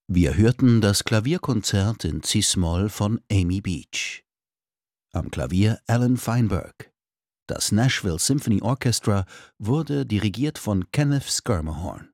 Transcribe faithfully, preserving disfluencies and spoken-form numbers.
Wir hörten das Klavierkonzert in Cis-Moll von Amy Beach. Am Klavier Alan Feinberg. Das Nashville Symphony Orchestra wurde dirigiert von Kenneth Schermerhorn.